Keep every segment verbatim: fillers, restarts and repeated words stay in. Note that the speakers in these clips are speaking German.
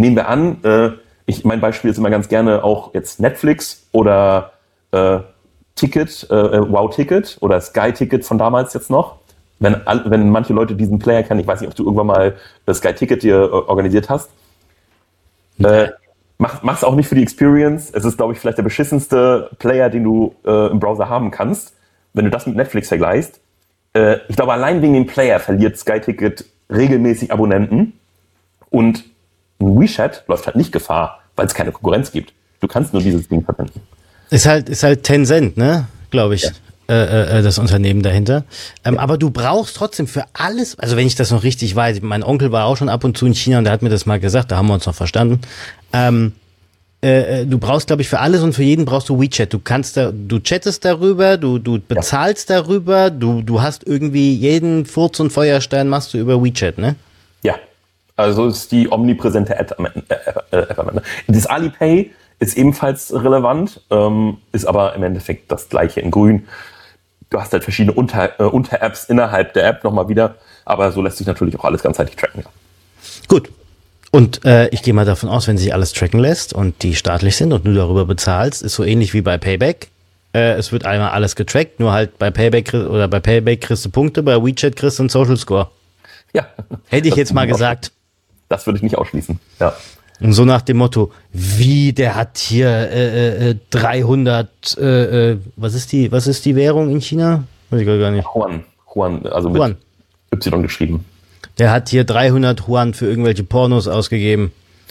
nehmen wir an, äh, ich, mein Beispiel ist immer ganz gerne auch jetzt Netflix oder äh, Ticket, äh, Wow-Ticket oder Sky-Ticket von damals jetzt noch. Wenn, wenn manche Leute diesen Player kennen, ich weiß nicht, ob du irgendwann mal das Sky-Ticket dir äh, organisiert hast, äh, mach, mach's auch nicht für die Experience. Es ist, glaube ich, vielleicht der beschissenste Player, den du äh, im Browser haben kannst. Wenn du das mit Netflix vergleichst, äh, ich glaube, allein wegen dem Player verliert Sky-Ticket regelmäßig Abonnenten und ein WeChat läuft halt nicht Gefahr, weil es keine Konkurrenz gibt. Du kannst nur dieses Ding verwenden. Ist halt, ist halt Tencent, ne? Glaube ich. Ja. Äh, äh, das Unternehmen dahinter. Ähm, ja. Aber du brauchst trotzdem für alles, also wenn ich das noch richtig weiß, mein Onkel war auch schon ab und zu in China und der hat mir das mal gesagt, da haben wir uns noch verstanden. Ähm, äh, du brauchst, glaube ich, für alles und für jeden brauchst du WeChat. Du kannst da, du chattest darüber, du, du bezahlst ja. darüber, du, du hast irgendwie jeden Furz und Feuerstein machst du über WeChat, ne? Ja. Also ist die omnipräsente App am Ende. Äh, äh, am Ende. Das Alipay ist ebenfalls relevant, ähm, ist aber im Endeffekt das gleiche in grün. Du hast halt verschiedene Unter, äh, Unter-Apps innerhalb der App nochmal wieder, aber so lässt sich natürlich auch alles ganzheitlich tracken. Ja. Gut. Und äh, ich gehe mal davon aus, wenn sich alles tracken lässt und die staatlich sind und du darüber bezahlst, ist so ähnlich wie bei Payback. Äh, es wird einmal alles getrackt, nur halt bei Payback oder bei Payback kriegst du Punkte, bei WeChat kriegst du einen Social Score. Ja. Hätte ich jetzt mal gesagt. Das würde ich nicht ausschließen, ja. Und so nach dem Motto, wie, der hat hier äh, äh, dreihundert, äh, äh, was ist die, was ist die Währung in China? Weiß ich gar nicht. Yuan, Yuan, also mit Yuan. Y geschrieben. Der hat hier dreihundert Yuan für irgendwelche Pornos ausgegeben.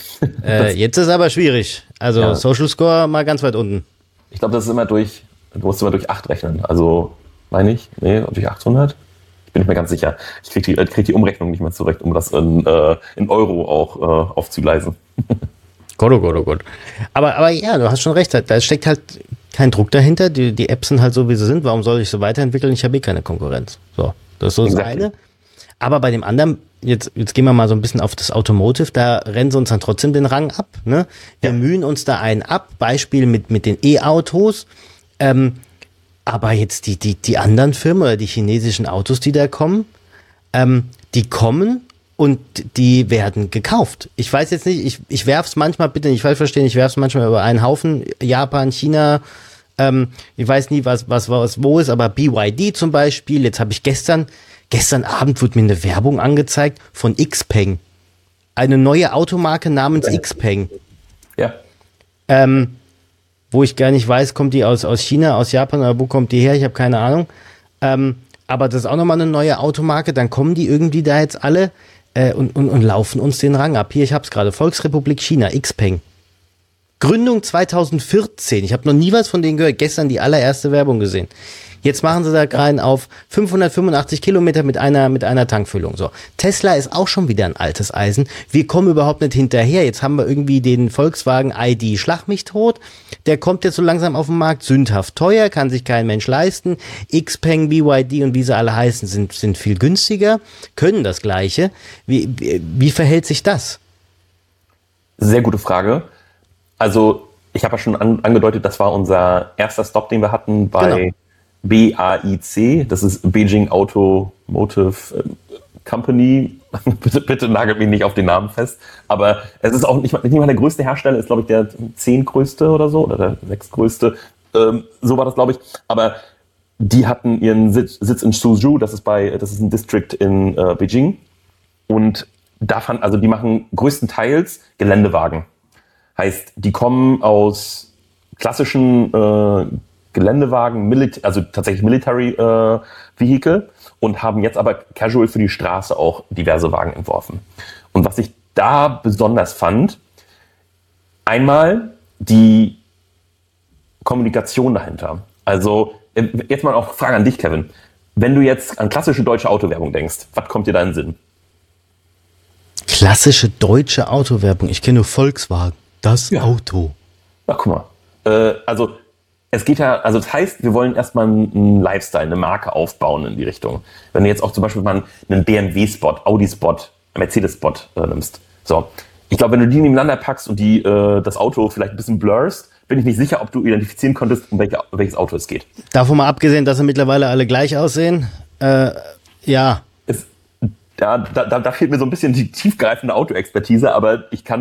äh, jetzt ist aber schwierig. Also ja. Social Score mal ganz weit unten. Ich glaube, das ist immer durch, du musst immer durch acht rechnen. Also, meine ich, nee, durch achthundert? Ich bin nicht mehr ganz sicher. Ich kriege die, krieg die Umrechnung nicht mehr zurecht, um das in, äh, in Euro auch äh, aufzugleisen. Gott, oh Gott, oh Gott. Aber, aber ja, du hast schon recht. Da steckt halt kein Druck dahinter. Die, die Apps sind halt so, wie sie sind. Warum soll ich so weiterentwickeln? Ich habe eh keine Konkurrenz. So, das ist so das exactly. eine. Aber bei dem anderen, jetzt, jetzt gehen wir mal so ein bisschen auf das Automotive, da rennen sie uns dann trotzdem den Rang ab. Ne? Wir ja. mühen uns da einen ab. Beispiel mit, mit den E-Autos. Ähm, Aber jetzt die, die, die anderen Firmen oder die chinesischen Autos, die da kommen, ähm, die kommen und die werden gekauft. Ich weiß jetzt nicht, ich, ich werf's manchmal, bitte nicht falsch verstehen, ich werf's manchmal über einen Haufen, Japan, China, ähm, ich weiß nie, was, was, was wo ist, aber B Y D zum Beispiel, jetzt habe ich gestern, gestern Abend wurde mir eine Werbung angezeigt von Xpeng. Eine neue Automarke namens Xpeng. Ja. Ähm, wo ich gar nicht weiß, kommt die aus, aus China, aus Japan oder wo kommt die her, ich habe keine Ahnung. Ähm, aber das ist auch nochmal eine neue Automarke, dann kommen die irgendwie da jetzt alle äh, und, und, und laufen uns den Rang ab. Hier, ich habe es gerade, Volksrepublik China, Xpeng. Gründung zweitausendvierzehn, ich habe noch nie was von denen gehört, gestern die allererste Werbung gesehen. Jetzt machen sie da rein auf fünfhundertfünfundachtzig Kilometer mit einer, mit einer Tankfüllung. So. Tesla ist auch schon wieder ein altes Eisen. Wir kommen überhaupt nicht hinterher. Jetzt haben wir irgendwie den Volkswagen I D Schlag mich tot. Der kommt jetzt so langsam auf den Markt. Sündhaft teuer, kann sich kein Mensch leisten. Xpeng, B Y D und wie sie alle heißen, sind, sind viel günstiger, können das Gleiche. Wie, wie, wie verhält sich das? Sehr gute Frage. Also, ich habe ja schon an, angedeutet, das war unser erster Stop, den wir hatten bei genau. B A I C, das ist Beijing Automotive Company. bitte, bitte nagelt mich nicht auf den Namen fest. Aber es ist auch nicht mal, nicht mal der größte Hersteller, ist glaube ich der zehntgrößte oder so, oder der sechstgrößte. Ähm, so war das, glaube ich. Aber die hatten ihren Sitz, Sitz in Suzhou, das ist bei, das ist ein District in äh, Beijing. Und da fand, also die machen größtenteils Geländewagen. Heißt, die kommen aus klassischen äh, Geländewagen, Milit- also tatsächlich Military äh, Vehicle und haben jetzt aber casual für die Straße auch diverse Wagen entworfen. Und was ich da besonders fand, einmal die Kommunikation dahinter. Also jetzt mal auch Frage an dich, Kevin. Wenn du jetzt an klassische deutsche Autowerbung denkst, was kommt dir da in den Sinn? Klassische deutsche Autowerbung? Ich kenne nur Volkswagen. Das ja. Auto. Ach, guck mal. Äh, also es geht ja, also das heißt, wir wollen erstmal einen Lifestyle, eine Marke aufbauen in die Richtung. Wenn du jetzt auch zum Beispiel mal einen B M W-Spot, Audi-Spot, Mercedes-Spot äh, nimmst. So, ich glaube, wenn du die nebeneinander packst und die äh, das Auto vielleicht ein bisschen blurst, bin ich nicht sicher, ob du identifizieren konntest, um welche, welches Auto es geht. Davon mal abgesehen, dass sie mittlerweile alle gleich aussehen. Äh, ja. Es, da, da, da fehlt mir so ein bisschen die tiefgreifende Autoexpertise, aber ich kann